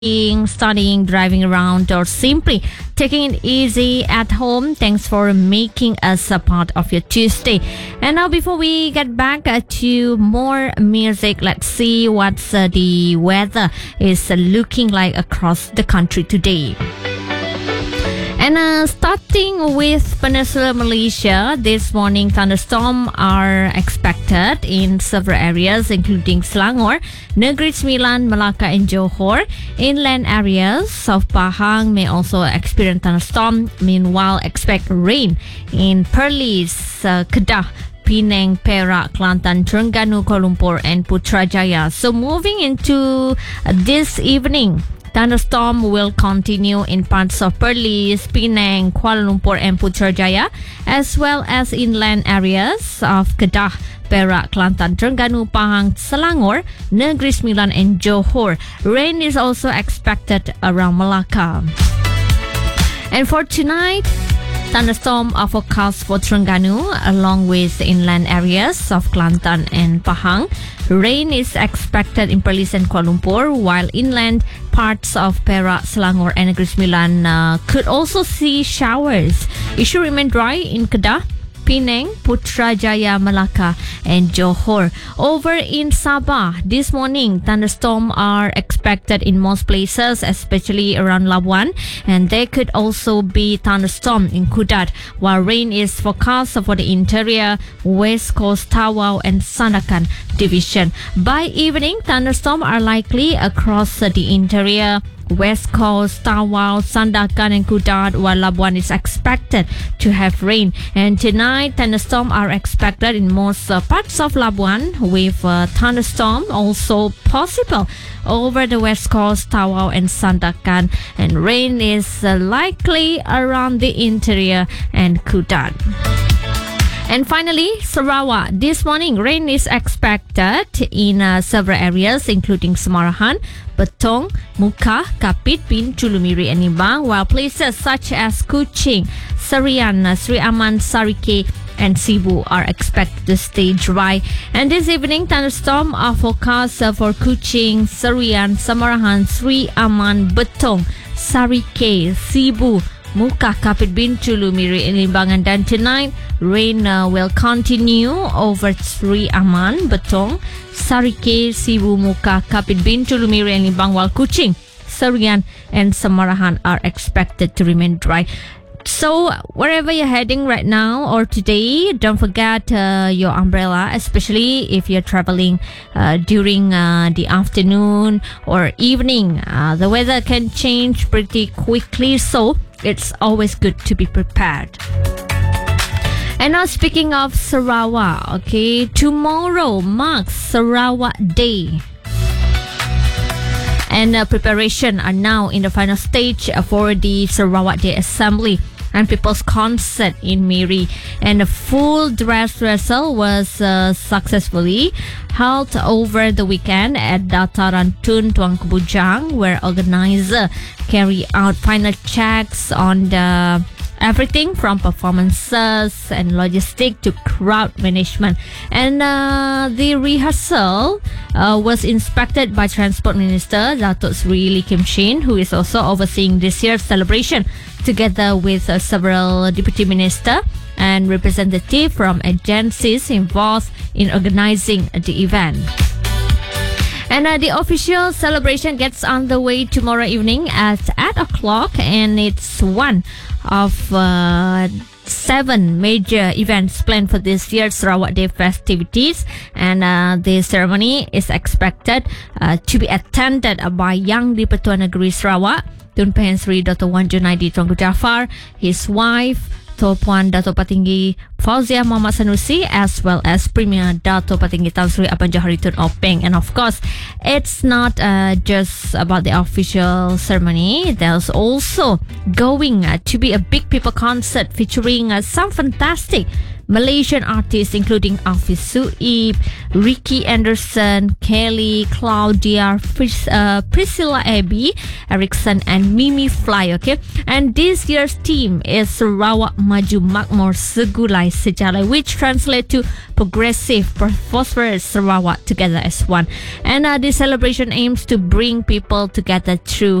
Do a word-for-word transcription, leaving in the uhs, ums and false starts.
working, studying, driving around, or simply taking it easy at home. Thanks for making us a part of your Tuesday. And now, before we get back uh, to more music, let's see what's uh, the weather is uh, looking like across the country today. And uh, starting with Peninsular Malaysia, this morning thunderstorms are expected in several areas including Selangor, Negeri Sembilan, Melaka and Johor. Inland areas of Pahang may also experience thunderstorm. Meanwhile, expect rain in Perlis, uh, Kedah, Penang, Perak, Kelantan, Terengganu, Kuala Lumpur and Putrajaya. So moving into uh, this evening, thunderstorm will continue in parts of Perlis, Penang, Kuala Lumpur and Putrajaya, as well as inland areas of Kedah, Perak, Kelantan, Terengganu, Pahang, Selangor, Negeri Sembilan and Johor. Rain is also expected around Melaka. And for tonight, thunderstorms are forecast for Terengganu along with inland areas of Kelantan and Pahang. Rain is expected in Perlis and Kuala Lumpur, while inland parts of Perak, Selangor and Negeri Sembilan uh, could also see showers. It should remain dry in Kedah, Penang, Putrajaya, Melaka and Johor. Over in Sabah, this morning thunderstorms are expected in most places, especially around Labuan, and there could also be thunderstorm in Kudat, while rain is forecast for the interior, West Coast, Tawau and Sandakan division. By evening, thunderstorms are likely across the interior, West Coast, Tawau, Sandakan and Kudat, while Labuan is expected to have rain. And tonight, thunderstorms are expected in most uh, parts of Labuan, with uh, thunderstorm also possible over the West Coast, Tawau and Sandakan, and rain is uh, likely around the interior and Kudat. And finally, Sarawak. This morning, rain is expected in uh, several areas, including Semarahan, Betong, Muka, Kapit, Pin, Chulumiri and Nimbang, while places such as Kuching, Serian, Sri Aman, Sarike and Sibu are expected to stay dry. And this evening, thunderstorms are forecast for Kuching, Serian, Semarahan, Sri Aman, Betong, Sarike, Sibu, Muka, Kapit, Bin, Chulumiri and Limbangan. Dan tonight, rain uh, will continue over Sri Aman, Betong, Sarike, Sibu, Muka, Kapit, Bin, Chulumiri and Limbang, while Kuching, Serian and Semarahan are expected to remain dry. So wherever you're heading right now or today, don't forget uh, your umbrella, especially if you're traveling uh, during uh, the afternoon or evening. Uh, the weather can change pretty quickly, so it's always good to be prepared. And now, speaking of Sarawak, okay, tomorrow marks Sarawak Day. And uh, preparation are now in the final stage for the Sarawak Day Assembly and People's Concert in Miri. And a full dress rehearsal was uh, successfully held over the weekend at Dataran Tun Tuang Kebujang, where organizer carry out final checks on the everything from performances and logistic to crowd management. And uh, the rehearsal uh, was inspected by Transport Minister Datuk Seri Lee Kim Shin, who is also overseeing this year's celebration, together with uh, several deputy minister and representatives from agencies involved in organizing the event. And uh, the official celebration gets underway tomorrow evening at eight o'clock, and it's one of uh, seven major events planned for this year's Sarawak Day festivities. And uh, the ceremony is expected uh, to be attended by Yang di-Pertuan Negeri Sarawak, Tun Pehin Sri Doctor Wan Junaidi Tuanku Jaafar, his wife, Tuan Puan Dato' Patinggi Fauziah Muhammad Sanusi, as well as Premier Dato' Patinggi Tan Sri Abang Johari Tun Openg. And of course, it's not uh, just about the official ceremony. There's also going uh, to be a big people concert featuring uh, some fantastic Malaysian artists including Alfie Suib, Ricky Anderson, Kelly, Claudia, Pris- uh, Priscilla Abbey, Erickson, and Mimi Fly. Okay, and this year's theme is Sarawak Maju Makmur Segulai Sejalai, which translates to progressive, prosperous Sarawak together as one. And uh, this celebration aims to bring people together through